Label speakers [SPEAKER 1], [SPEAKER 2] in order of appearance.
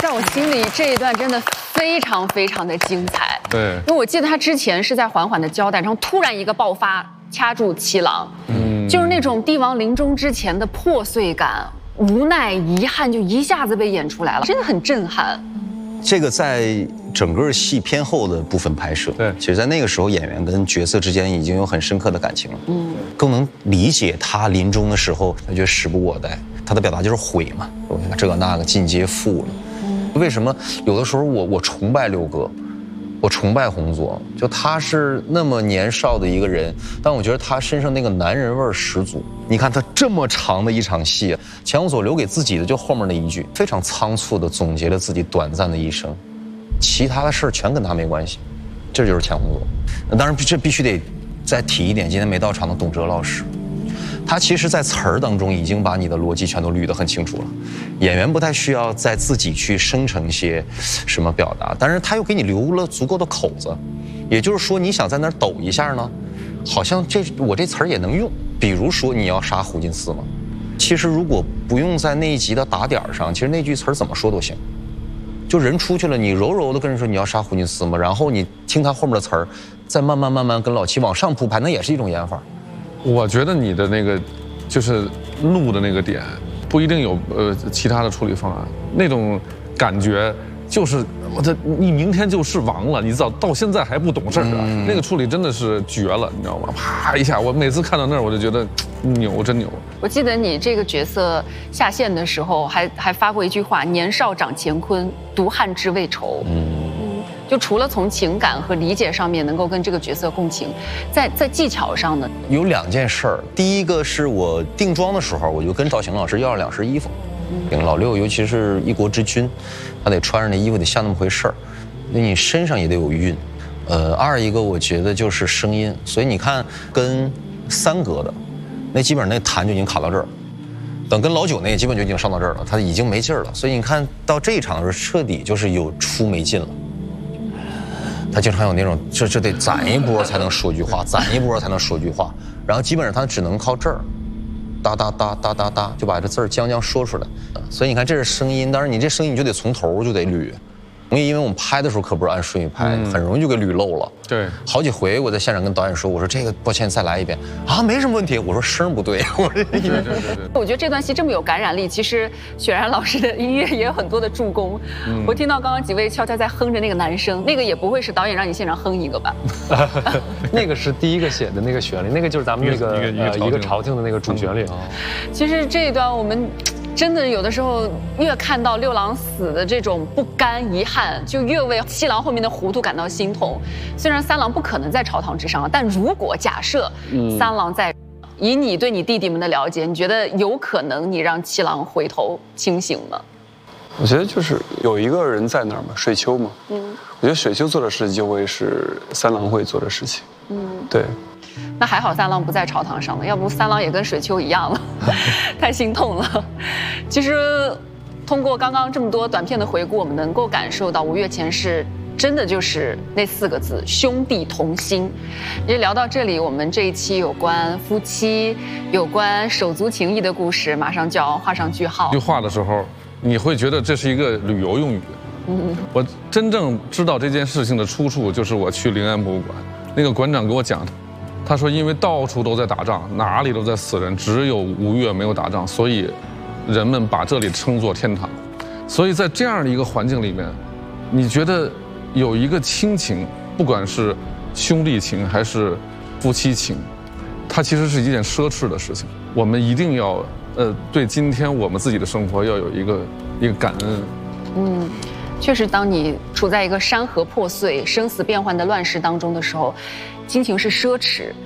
[SPEAKER 1] 在我心里这一段真的非常非常的精彩。
[SPEAKER 2] 对，
[SPEAKER 1] 因为我记得他之前是在缓缓的交代，然后突然一个爆发，掐住七郎，就是那种帝王临终之前的破碎感、无奈、遗憾，就一下子被演出来了，真的很震撼。
[SPEAKER 3] 这个在整个戏偏后的部分拍摄，
[SPEAKER 2] 对，
[SPEAKER 3] 其实，在那个时候，演员跟角色之间已经有很深刻的感情了，更能理解他临终的时候，他觉得时不我待，他的表达就是悔嘛，这个那个尽皆负了。为什么有的时候我崇拜六哥，我崇拜洪佐，就他是那么年少的一个人，但我觉得他身上那个男人味十足。你看他这么长的一场戏，钱洪佐留给自己的就后面那一句，非常仓促地总结了自己短暂的一生，其他的事儿全跟他没关系，这就是钱洪佐。当然，这必须得再提一点，今天没到场的董哲老师。他其实，在词儿当中已经把你的逻辑全都捋得很清楚了，演员不太需要再自己去生成些什么表达，但是他又给你留了足够的口子，也就是说，你想在那儿抖一下呢，好像我这词儿也能用。比如说你要杀胡金四嘛，其实如果不用在那一集的打点上，其实那句词儿怎么说都行。就人出去了，你柔柔的跟人说你要杀胡金四嘛，然后你听他后面的词儿，再慢慢跟老七往上铺排，那也是一种演法。
[SPEAKER 2] 我觉得你的那个就是怒的那个点，不一定有其他的处理方案，那种感觉就是你明天就是王了，你到现在还不懂事啊，那个处理真的是绝了，你知道吗？啪一下，我每次看到那儿我就觉得牛，真牛。
[SPEAKER 1] 我记得你这个角色下线的时候还发过一句话：年少长乾坤，读汉之未愁。就除了从情感和理解上面能够跟这个角色共情，在技巧上呢，
[SPEAKER 3] 有两件事儿。第一个是我定妆的时候，我就跟赵晴老师要了2身衣服，老六尤其是一国之君，他得穿着那衣服得像那么回事儿，你身上也得有韵。二一个我觉得就是声音，所以你看跟三哥的，那基本上那痰就已经卡到这儿了。等跟老九那个基本就已经上到这儿了，他已经没劲儿了。所以你看到这一场的时候，彻底就是有出没劲了。他经常有那种，这得攒一波才能说句话，攒一波才能说句话，然后基本上他只能靠这儿，哒哒哒哒哒哒，就把这字儿将说出来。所以你看，这是声音，当然你这声音你就得从头就得捋。因为我们拍的时候可不是按顺序拍，很容易就给捋漏了。
[SPEAKER 2] 对，
[SPEAKER 3] 好几回我在现场跟导演说，我说这个抱歉再来一遍啊，没什么问题。我说声不对，我说对。
[SPEAKER 1] 我觉得这段戏这么有感染力，其实雪然老师的音乐也有很多的助攻。我听到刚刚几位悄悄在哼着那个男声，那个也不会是导演让你现场哼一个吧？
[SPEAKER 4] 那个是第一个写的那个旋律，那个就是咱们那个一个朝廷的那个主旋律。
[SPEAKER 1] 其实这一段我们。真的有的时候越看到六郎死的这种不甘遗憾，就越为七郎后面的糊涂感到心痛。虽然三郎不可能在朝堂之上，但如果假设三郎在，以你对你弟弟们的了解，你觉得有可能你让七郎回头清醒吗？
[SPEAKER 5] 我觉得就是有一个人在那儿嘛，水丘嘛。我觉得水丘做的事情就会是三郎会做的事情。对。
[SPEAKER 1] 那还好三郎不在朝堂上了，要不三郎也跟水丘一样了，太心痛了。其实通过刚刚这么多短片的回顾，我们能够感受到吴越前世真的就是那4个字：兄弟同心。也聊到这里，我们这一期有关夫妻、有关手足情谊的故事，马上就要画上句号。
[SPEAKER 2] 句话的时候，你会觉得这是一个旅游用语。我真正知道这件事情的出处，就是我去临安博物馆，那个馆长给我讲的。他说，因为到处都在打仗，哪里都在死人，只有吴越没有打仗，所以人们把这里称作天堂。所以在这样的一个环境里面，你觉得有一个亲情，不管是兄弟情还是夫妻情，它其实是一件奢侈的事情。我们一定要对今天我们自己的生活要有一个感恩。
[SPEAKER 1] 确实，当你处在一个山河破碎、生死变幻的乱世当中的时候，亲情是奢侈，